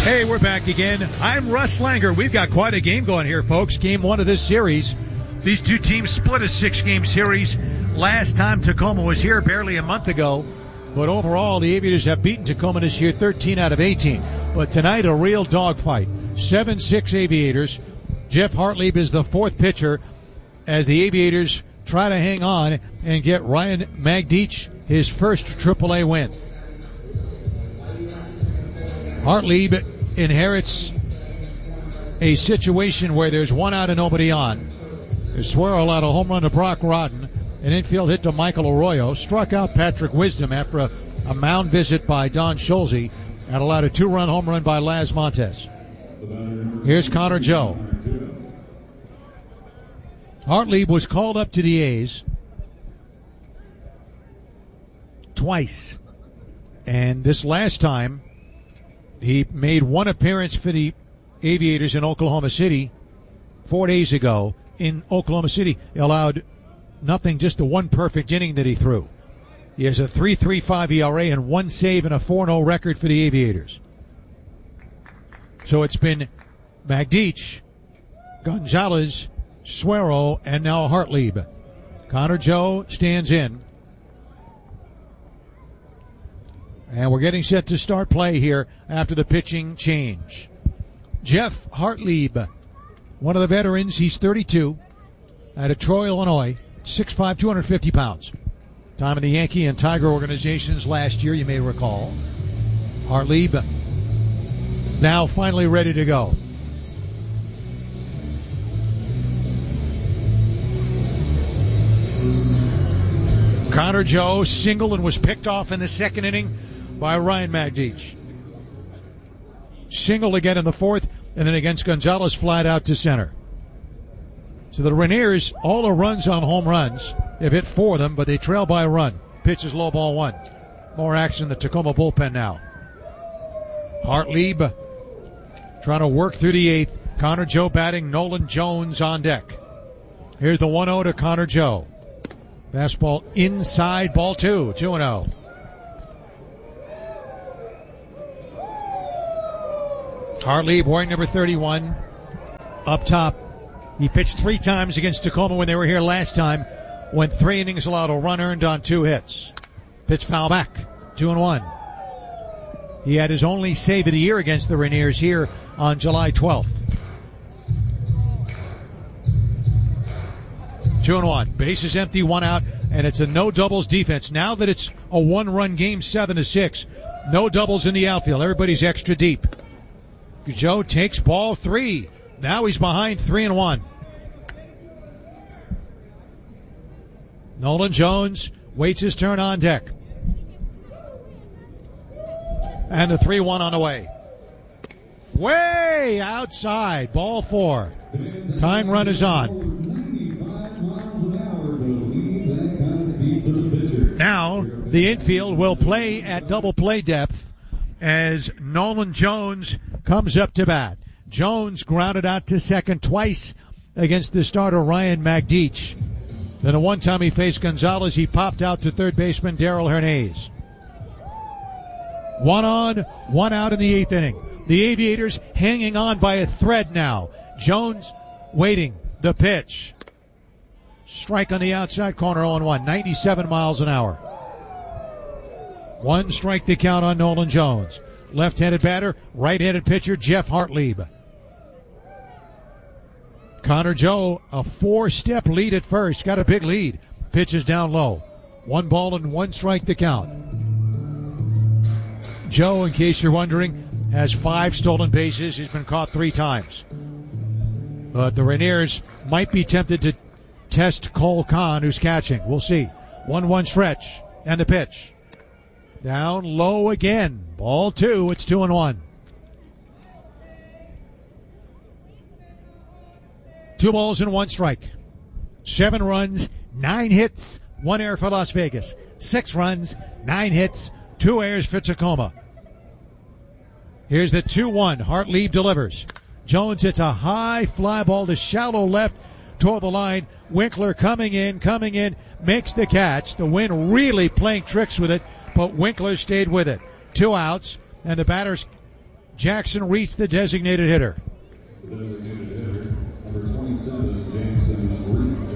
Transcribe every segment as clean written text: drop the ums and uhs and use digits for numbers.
Hey, we're back again. I'm Russ Langer. We've got quite a game going here, folks. Game one of this series. These two teams split a 6-game series. Last time Tacoma was here, barely a month ago. But overall, the Aviators have beaten Tacoma this year 13 out of 18. But tonight, a real dogfight. 7-6 Aviators. Jeff Hartlieb is the fourth pitcher as the Aviators try to hang on and get Ryan Magdic his first AAA win. Hartlieb inherits a situation where there's one out and nobody on. Suero allowed a home run to Brock Rodden, an infield hit to Michael Arroyo, struck out Patrick Wisdom after a mound visit by Don Schulze, and allowed a 2-run home run by Laz Montes. Here's Connor Joe. Hartlieb was called up to the A's twice, and this last time he made one appearance for the Aviators in Oklahoma City 4 days ago. In Oklahoma City, he allowed nothing, just the one perfect inning that he threw. He has a 3.35 ERA and one save and a 4-0 record for the Aviators. So it's been Magdic, Gonzalez, Suero, and now Hartlieb. Connor Joe stands in. And we're getting set to start play here after the pitching change. Jeff Hartlieb, one of the veterans. He's 32, out of Troy, Illinois, 6'5", 250 pounds. Time in the Yankee and Tiger organizations last year, you may recall. Hartlieb now finally ready to go. Connor Joe singled and was picked off in the second inning by Ryan Magdic. Singled again in the fourth, and then against Gonzalez, flat out to center. So the Rainiers, all the runs on home runs, have hit 4 of them, but they trail by a run. Pitch is low, ball 1. More action in the Tacoma bullpen now. Hartlieb trying to work through the 8th. Connor Joe batting, Nolan Jones on deck. Here's the 1-0 to Connor Joe. Fastball inside, ball 2, 2-0. Hartlieb wearing number 31 up top. He pitched 3 times against Tacoma when they were here last time. Went 3 innings, allowed a run earned on 2 hits. Pitch foul back, 2-1. He had his only save of the year against the Rainiers here on July 12th. 2-1. Bases empty, 1 out, and it's a no doubles defense. Now that it's a 1-run game, 7-6, no doubles in the outfield. Everybody's extra deep. Joe takes ball 3. Now he's behind 3-1. Nolan Jones waits his turn on deck. And the 3-1 on the way. Way outside. Ball 4. Time run is on. Now the infield will play at double play depth as Nolan Jones comes up to bat. Jones grounded out to second twice against the starter Ryan Magdic. Then the one time he faced Gonzalez, he popped out to third baseman Darrell Hernandez. 1 on, 1 out in the 8th inning. The Aviators hanging on by a thread now. Jones waiting. The pitch. Strike on the outside corner, 0-1. 97 miles an hour. 1 strike to count on Nolan Jones. Left-handed batter, right-handed pitcher Jeff Hartlieb. Connor Joe, a 4-step lead at first. Got a big lead. Pitch is down low. 1 ball and 1 strike to count. Joe, in case you're wondering, has 5 stolen bases. He's been caught 3 times. But the Rainiers might be tempted to test Cole Kahn, who's catching. We'll see. 1-1 stretch. And the pitch. Down low again. Ball 2. It's 2-1. 2 balls and 1 strike. 7 runs, 9 hits, 1 error for Las Vegas. 6 runs, 9 hits, 2 errors for Tacoma. Here's the 2-1. Hartlieb delivers. Jones hits a high fly ball to shallow left toward the line. Winkler coming in, makes the catch. The wind really playing tricks with it, but Winkler stayed with it. 2 outs, and the batters Jackson Reitz, the designated hitter. Designated hitter, number 27, Jameson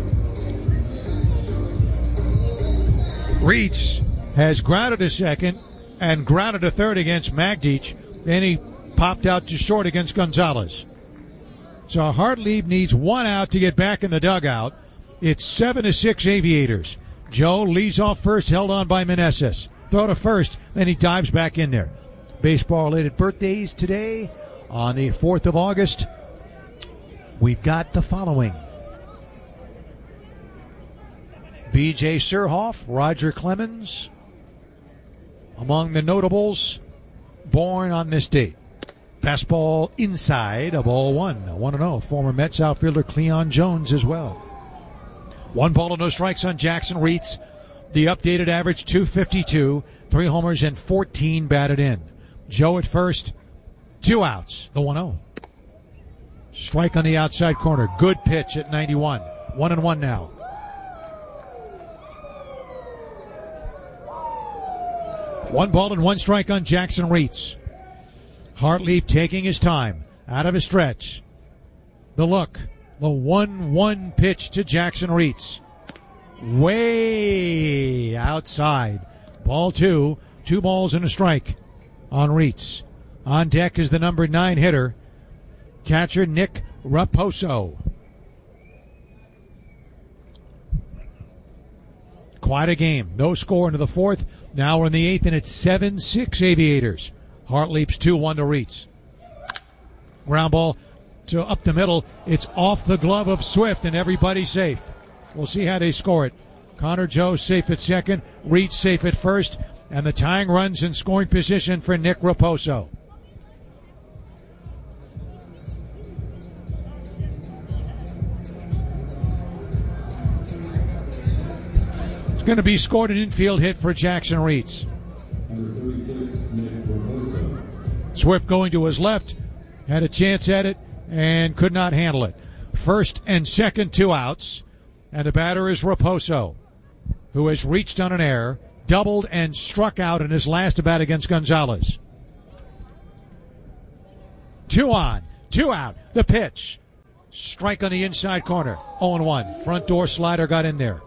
Reitz has grounded a second and grounded a third against Magdic. Then he popped out to short against Gonzalez. So Hartlieb needs one out to get back in the dugout. It's 7-6 Aviators. Joe leads off first, held on by Meneses. Throw to first, then he dives back in there. Baseball-related birthdays today on the 4th of August. We've got the following. B.J. Surhoff, Roger Clemens, among the notables born on this date. Fastball inside, a ball one. 1-0. Former Mets outfielder Cleon Jones as well. 1 ball and no strikes on Jackson Reitz. The updated average, 252. 3 homers and 14 batted in. Joe at first. 2 outs. The 1-0. Strike on the outside corner. Good pitch at 91. 1-1 now. 1 ball and 1 strike on Jackson Reitz. Hartlieb taking his time, out of his stretch. The look, the 1-1 pitch to Jackson Reitz. Way outside. Ball 2, 2 balls and a strike on Reitz. On deck is the number 9 hitter, catcher Nick Raposo. Quite a game. No score into the 4th. Now we're in the 8th, and it's 7-6 Aviators. Hartlieb's 2-1 to Reitz. Ground ball to up the middle. It's off the glove of Swift, and everybody's safe. We'll see how they score it. Connor Joe safe at second. Reitz safe at first. And the tying runs in scoring position for Nick Raposo. It's going to be scored an infield hit for Jackson Reitz. Number 36, Nick Raposo. Swift going to his left, had a chance at it, and could not handle it. First and second, 2 outs, and the batter is Raposo, who has reached on an error, doubled and struck out in his last at bat against Gonzalez. 2 on, 2 out, the pitch. Strike on the inside corner, 0-1. Front door slider got in there.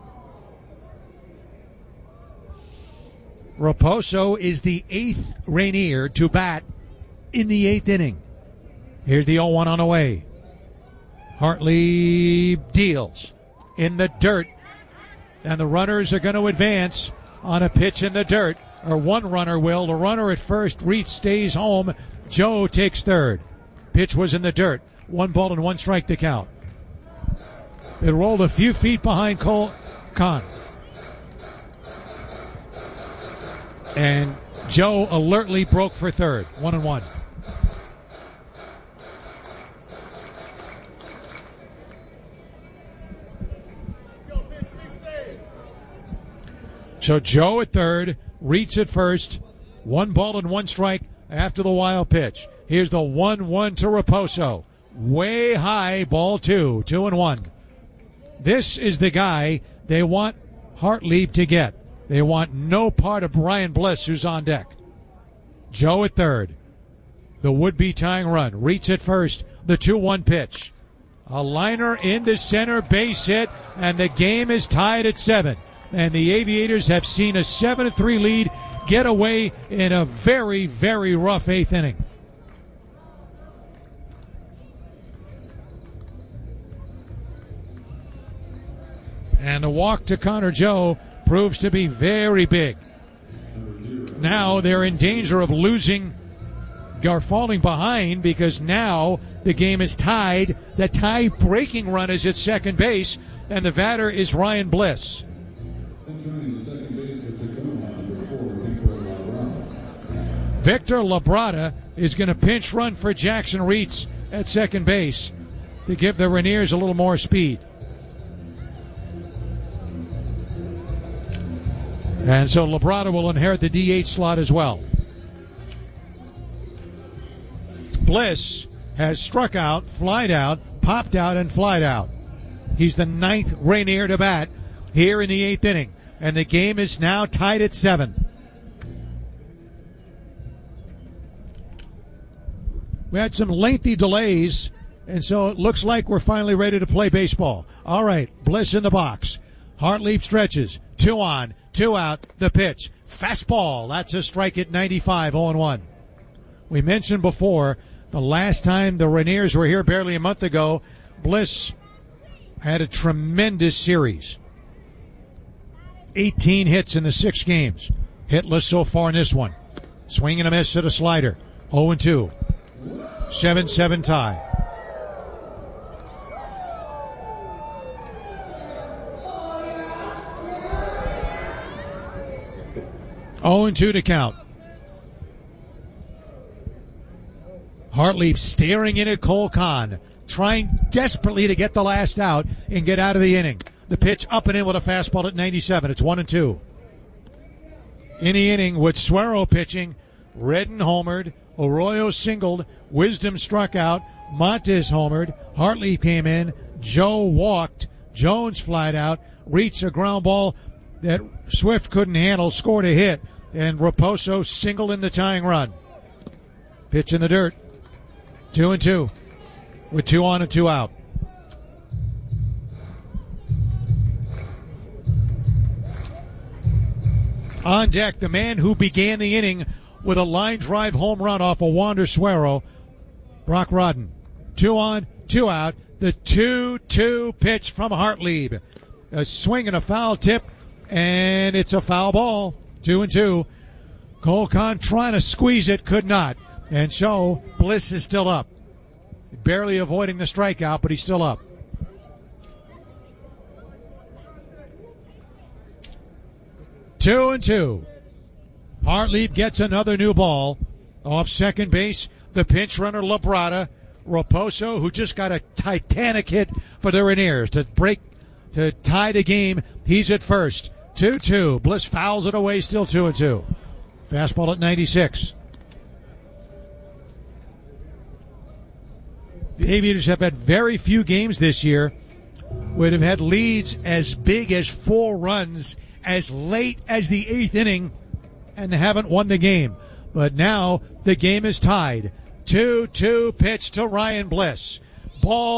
Raposo is the 8th Rainier to bat in the 8th inning. Here's the 0-1 on the way. Hartlieb deals in the dirt, and the runners are going to advance on a pitch in the dirt, or one runner will. The runner at first, Reitz stays home. Joe takes third. Pitch was in the dirt. 1 ball and 1 strike to count. It rolled a few feet behind Cole Kahn. And Joe alertly broke for third. 1-1. So Joe at third, Reitz at first. 1 ball and 1 strike after the wild pitch. Here's the 1-1 to Raposo. Way high, ball 2, 2-1. This is the guy they want Hartlieb to get. They want no part of Brian Bliss, who's on deck. Joe at third. The would-be tying run. Reitz at first. The 2-1 pitch. A liner into center, base hit, and the game is tied at 7. And the Aviators have seen a 7-3 lead get away in a very, very rough 8th inning. And the walk to Connor Joe proves to be very big. Now they're in danger of losing or falling behind, because now the game is tied. The tie-breaking run is at second base, and the batter is Ryan Bliss. Victor Labrada is going to pinch run for Jackson Reitz at second base to give the Rainiers a little more speed. And so Labrada will inherit the DH slot as well. Bliss has struck out, flied out, popped out, and flied out. He's the 9th Rainier to bat here in the 8th inning. And the game is now tied at 7. We had some lengthy delays, and so it looks like we're finally ready to play baseball. All right, Bliss in the box. Hartlieb stretches. 2 on, 2 out. The pitch. Fastball. That's a strike at 95, 0-1. We mentioned before, the last time the Rainiers were here barely a month ago, Bliss had a tremendous series. 18 hits in the 6 games. Hitless so far in this one. Swing and a miss at a slider. 0-2. 7-7 tie. Oh, and 2 to count. Hartlieb staring in at Cole Kahn, trying desperately to get the last out and get out of the inning. The pitch up and in with a fastball at 97. It's 1-2. In the inning with Suero pitching, Redden homered, Arroyo singled, Wisdom struck out, Montes homered, Hartlieb came in, Joe walked, Jones flied out, reached a ground ball that Swift couldn't handle, scored a hit, and Raposo singled in the tying run. Pitch in the dirt. 2-2 with 2 on and 2 out. On deck, the man who began the inning with a line drive home run off of Wander Suero, Brock Rodden. 2 on, 2 out. The 2-2 pitch from Hartlieb. A swing and a foul tip, and it's a foul ball. 2-2. Cole Kahn trying to squeeze it, could not. And so Bliss is still up. Barely avoiding the strikeout, but he's still up. Two and 2. Hartlieb gets another new ball. Off second base, the pinch runner Labrada. Raposo, who just got a titanic hit for the Rainiers to tie the game. He's at first. 2-2. Bliss fouls it away, still 2-2. Fastball at 96. The Aviators have had very few games this year would have had leads as big as 4 runs as late as the 8th inning and haven't won the game. But now the game is tied. 2-2 pitch to Ryan Bliss. Ball